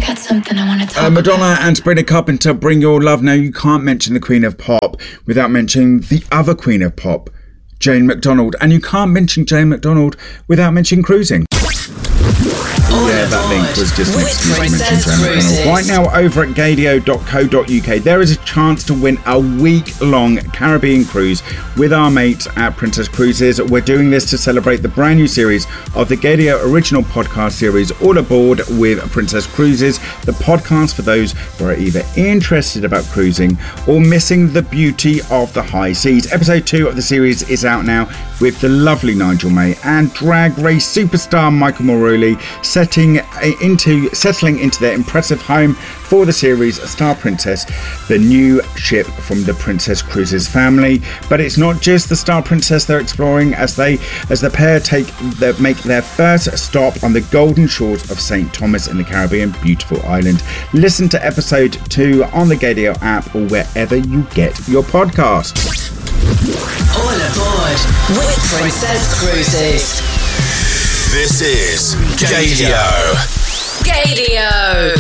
got something I want to talk Madonna about. and Sabrina Carpenter, Bring Your Love. Now, you can't mention the Queen of Pop without mentioning the other Queen of Pop, Jane McDonald. And you can't mention Jane McDonald without mentioning cruising. Yeah, that link was just an excuse to mention Jane McDonald. Right now, over at gadio.co.uk, there is a chance to win a week-long Caribbean cruise with our mates at Princess Cruises. We're doing this to celebrate the brand new series of the Gadio original podcast series, All Aboard with Princess Cruises, the podcast for those who are either interested about cruising or missing the beauty of the high seas. Episode 2 of the series is out now with the lovely Nigel May and Drag Race superstar Michael Morley settling into their impressive home for the series Star Princess, the new ship from the Princess Cruises family. But it's not just the Star Princess they're exploring as the pair make their first stop on the golden shores of St. Thomas in the Caribbean, beautiful island. Listen to episode 2 on the Gadio app or wherever you get your podcasts. All aboard with Princess Cruises. This is Gadio. Gadio.